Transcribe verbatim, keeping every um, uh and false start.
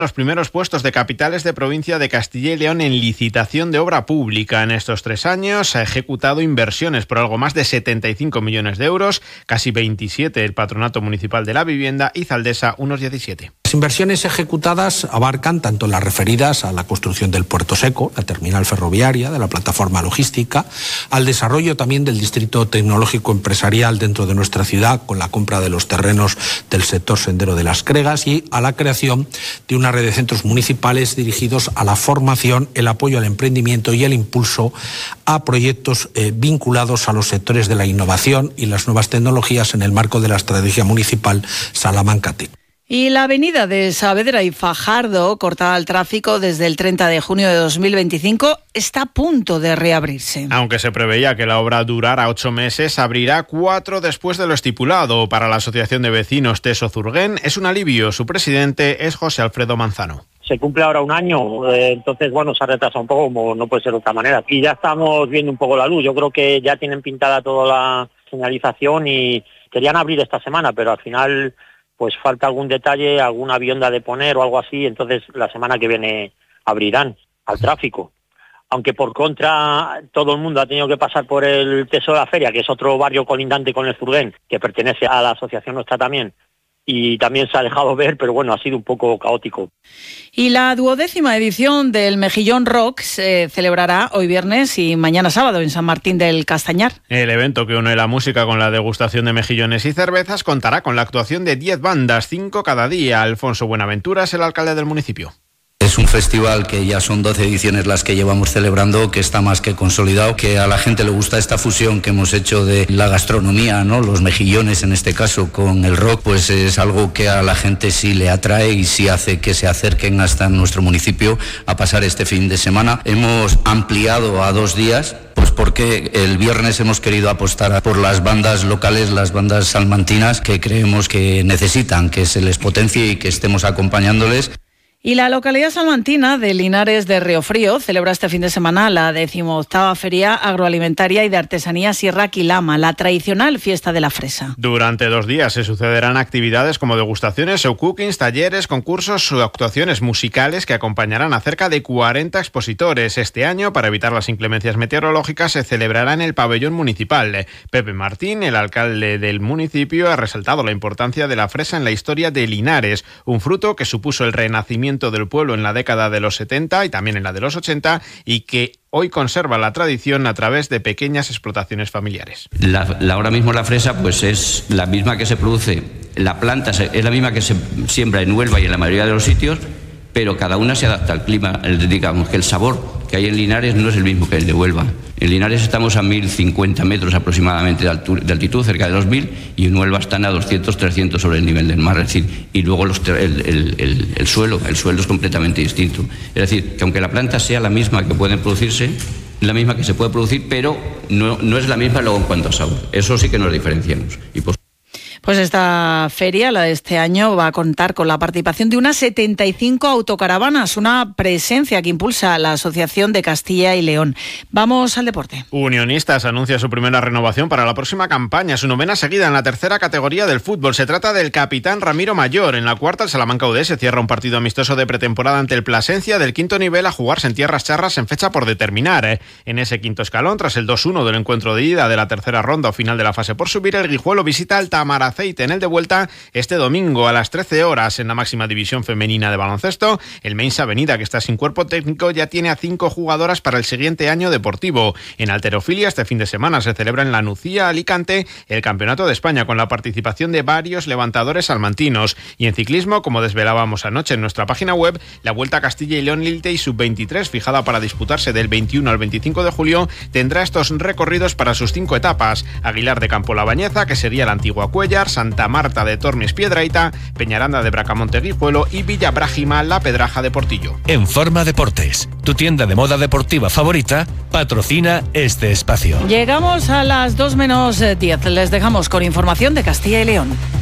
Los primeros puestos de capitales de provincia de Castilla y León en licitación de obra pública. En estos tres años ha ejecutado inversiones por algo más de setenta y cinco millones de euros, casi veintisiete el Patronato Municipal de la Vivienda y Zaldesa unos diecisiete. Las inversiones ejecutadas abarcan tanto las referidas a la construcción del Puerto Seco, la terminal ferroviaria, de la plataforma logística, al desarrollo también del distrito tecnológico empresarial dentro de nuestra ciudad, con la compra de los terrenos del sector Sendero de las Cregas, y a la creación de una red de centros municipales dirigidos a la formación, el apoyo al emprendimiento y el impulso a proyectos eh, vinculados a los sectores de la innovación y las nuevas tecnologías en el marco de la estrategia municipal Salamanca Tech. Y la avenida de Saavedra y Fajardo, cortada al tráfico desde el treinta de junio de dos mil veinticinco, está a punto de reabrirse. Aunque se preveía que la obra durara ocho meses, abrirá cuatro después de lo estipulado. Para la Asociación de Vecinos Teso Zurguén es un alivio. Su presidente es José Alfredo Manzano. Se cumple ahora un año, eh, entonces bueno, se ha retrasado un poco, como no puede ser de otra manera. Y ya estamos viendo un poco la luz. Yo creo que ya tienen pintada toda la señalización y querían abrir esta semana, pero al final pues falta algún detalle, alguna vianda de poner o algo así, entonces la semana que viene abrirán al tráfico. Aunque por contra todo el mundo ha tenido que pasar por el Teso de la Feria, que es otro barrio colindante con el Zurguén, que pertenece a la asociación nuestra también, y también se ha dejado ver, pero bueno, ha sido un poco caótico. Y la duodécima edición del Mejillón Rock se celebrará hoy viernes y mañana sábado en San Martín del Castañar. El evento, que une la música con la degustación de mejillones y cervezas, contará con la actuación de diez bandas, cinco cada día. Alfonso Buenaventura es el alcalde del municipio. Es un festival que ya son doce ediciones las que llevamos celebrando, que está más que consolidado, que a la gente le gusta esta fusión que hemos hecho de la gastronomía, ¿no? Los mejillones en este caso con el rock, pues es algo que a la gente sí le atrae y sí hace que se acerquen hasta nuestro municipio a pasar este fin de semana. Hemos ampliado a dos días, pues porque el viernes hemos querido apostar por las bandas locales, las bandas salmantinas, que creemos que necesitan que se les potencie y que estemos acompañándoles. Y la localidad salmantina de Linares de Riofrío celebra este fin de semana la decimoctava Feria Agroalimentaria y de Artesanía Sierra Quilama, la tradicional fiesta de la fresa. Durante dos días se sucederán actividades como degustaciones, show cookings, talleres, concursos o actuaciones musicales que acompañarán a cerca de cuarenta expositores. Este año, para evitar las inclemencias meteorológicas, se celebrará en el pabellón municipal. Pepe Martín, el alcalde del municipio, ha resaltado la importancia de la fresa en la historia de Linares, un fruto que supuso el renacimiento del pueblo en la década de los setenta y también en la de los ochenta, y que hoy conserva la tradición a través de pequeñas explotaciones familiares. La, la, ahora mismo la fresa pues es la misma que se produce, la planta es la misma que se siembra en Huelva y en la mayoría de los sitios, pero cada una se adapta al clima. Digamos que el sabor que hay en Linares no es el mismo que el de Huelva. En Linares estamos a mil cincuenta metros aproximadamente de, altura, de altitud, cerca de los mil, y en Huelva están a doscientos, trescientos sobre el nivel del mar. Es decir, y luego los, el, el, el, el suelo, el suelo es completamente distinto. Es decir, que aunque la planta sea la misma que puede producirse, la misma que se puede producir, pero no, no es la misma luego en cuanto a sabor. Eso sí que nos diferenciamos. Y pues Pues esta feria, la de este año, va a contar con la participación de unas setenta y cinco autocaravanas, una presencia que impulsa la Asociación de Castilla y León. Vamos al deporte. Unionistas anuncia su primera renovación para la próxima campaña, su novena seguida en la tercera categoría del fútbol. Se trata del capitán Ramiro Mayor. En la cuarta, el Salamanca U D se cierra un partido amistoso de pretemporada ante el Plasencia del quinto nivel a jugarse en tierras charras en fecha por determinar. En ese quinto escalón, tras el dos uno del encuentro de ida de la tercera ronda o final de la fase por subir, el Guijuelo visita al Tamaraceite en el de vuelta este domingo a las trece horas. En la máxima división femenina de baloncesto, el Mainsa Avenida, que está sin cuerpo técnico, ya tiene a cinco jugadoras para el siguiente año deportivo. En halterofilia, este fin de semana se celebra en La Nucía, Alicante, el Campeonato de España con la participación de varios levantadores salmantinos. Y en ciclismo, como desvelábamos anoche en nuestra página web, la Vuelta a Castilla y León Liltei sub veintitrés, fijada para disputarse del veintiuno al veinticinco de julio, tendrá estos recorridos para sus cinco etapas: Aguilar de Campo La Bañeza, que sería la antigua Cuellar, Santa Marta de Tormes Piedrahita, Peñaranda de Bracamonte Guijuelo y Villa Brájima La Pedraja de Portillo. En Forma Deportes, tu tienda de moda deportiva favorita, patrocina este espacio. Llegamos a las dos menos diez. Les dejamos con información de Castilla y León.